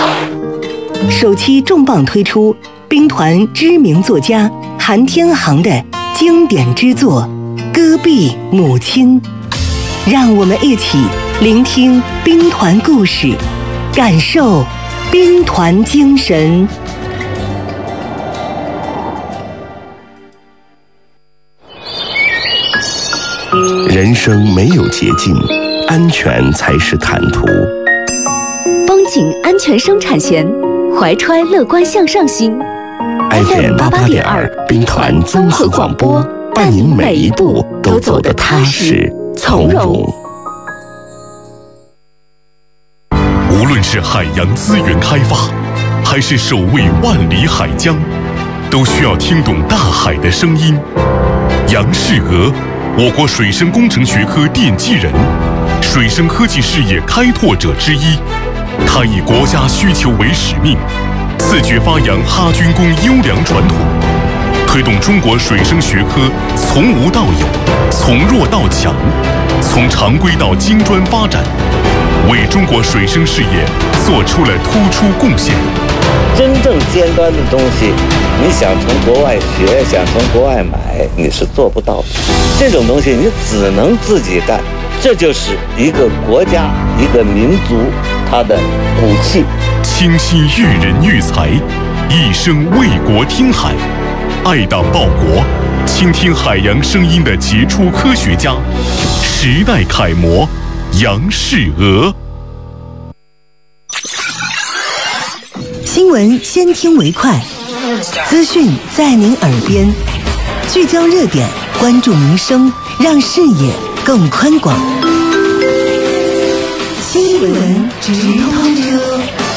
首期重磅推出兵团知名作家韩天航的经典之作《戈壁母亲》，让我们一起聆听兵团故事，感受兵团精神。 人生没有捷径，安全才是坦途。 绷紧安全生产线，怀揣乐观向上心。 FM 88.2兵团综合广播，伴您每一步都走得踏实从容。 无论是海洋资源开发，还是守卫万里海疆，都需要听懂大海的声音。杨世娥，我国水生工程学科奠基人，水生科技事业开拓者之一。他以国家需求为使命，自觉发扬哈军工优良传统，推动中国水生学科从无到有，从弱到强，从常规到精专发展，为中国水生事业做出了突出贡献。 真正尖端的东西，你想从国外学，想从国外买，你是做不到的。这种东西你只能自己干，这就是一个国家、一个民族它的骨气。 倾心育人育才，一生为国听海，爱党报国，倾听海洋声音的杰出科学家，时代楷模杨世娥。 新闻先听为快，资讯在您耳边，聚焦热点，关注民生，让视野更宽广。新闻直通车。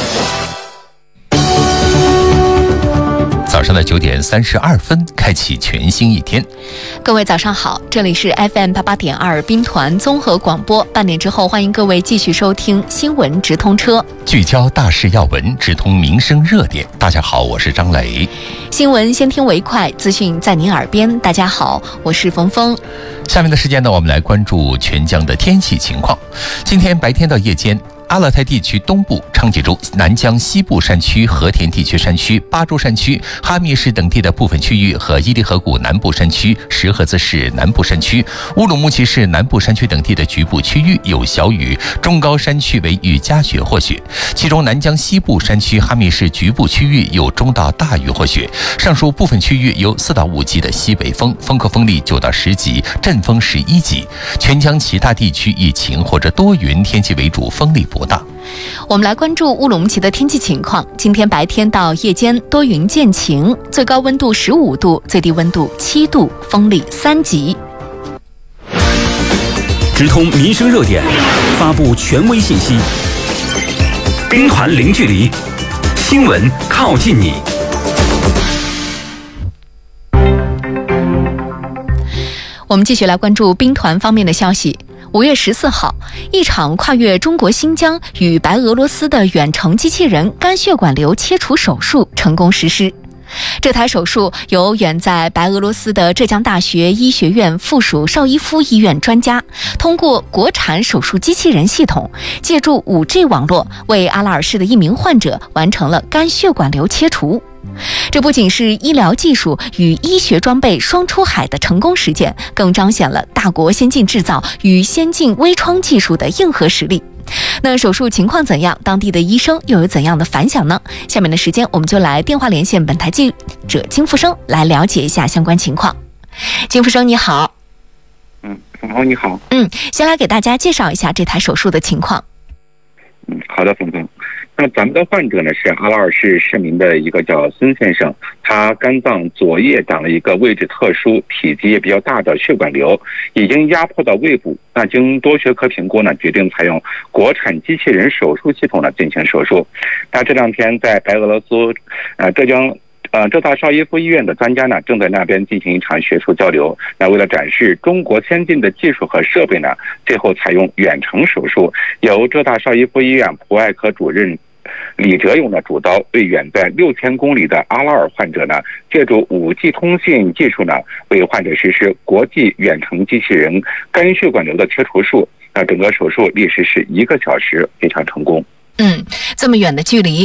早上的9点32分，开启全新一天。 各位早上好，这里是 FM 88.2兵团综合广播。半点之后，欢迎各位继续收听新闻直通车， 聚焦大事要闻，直通民生热点。大家好，我是张磊。 新闻先听为快，资讯在您耳边。大家好，我是冯峰。 下面的时间呢，我们来关注全疆的天气情况。今天白天到夜间，阿勒泰地区东部、昌吉州、南疆西部山区、和田地区山区、巴州山区、哈密市等地的部分区域和伊犁河谷南部山区、石河子市南部山区、乌鲁木齐市南部山区等地的局部区域有小雨，中高山区为雨夹雪或雪。其中南疆西部山区、哈密市局部区域有中到大雨或雪。上述部分区域有4到5级的西北风，风克风力9到10级，阵风11级。全疆其他地区以晴或者多云天气为主，风力不大。 我们来关注乌鲁木齐的天气情况。今天白天到夜间多云见晴，最高温度15度，最低温度7度，风力3级。 直通民生热点，发布权威信息，兵团零距离，新闻靠近你。 我们继续来关注兵团方面的消息。5月14号，一场跨越中国新疆与白俄罗斯的远程机器人肝血管瘤切除手术成功实施。这台手术由远在白俄罗斯的浙江大学医学院附属邵伊夫医院专家通过国产手术机器人系统，借助 5G 网络，为阿拉尔市的一名患者完成了肝血管瘤切除。这不仅是医疗技术与医学装备双出海的成功实践，更彰显了大国先进制造与先进微创技术的硬核实力。那手术情况怎样？当地的医生又有怎样的反响呢？下面的时间，我们就来电话连线本台记者金富生，来了解一下相关情况。金富生，你好。 冯峰你好。 先来给大家介绍一下这台手术的情况。 好的，冯峰。那咱们的患者呢是阿拉尔市市民的一个叫孙先生，他肝脏左叶长了一个位置特殊、体积也比较大的血管瘤，已经压迫到胃部。那经多学科评估呢，决定采用国产机器人手术系统呢进行手术。那这两天在白俄罗斯浙大邵伊夫医院的专家呢，正在那边进行一场学术交流。那为了展示中国先进的技术和设备呢，最后采用远程手术，由浙大邵伊夫医院普外科主任李哲勇的主刀，为远在6000公里的阿拉尔患者呢，借助5G 通信技术呢，为患者实施国际远程机器人肝血管瘤的切除术。那整个手术历时是1个小时，非常成功。 这么远的距离